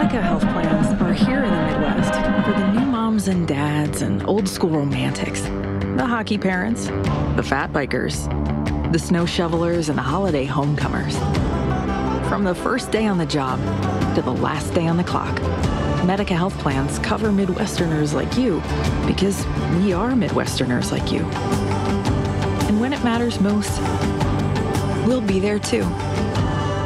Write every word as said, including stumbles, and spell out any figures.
Medica health plans are here in the Midwest for the new moms and dads and old school romantics, the hockey parents, the fat bikers, the snow shovelers, and the holiday homecomers. From the first day on the job to the last day on the clock, Medica health plans cover Midwesterners like you because we are Midwesterners like you. And when it matters most, we'll be there too.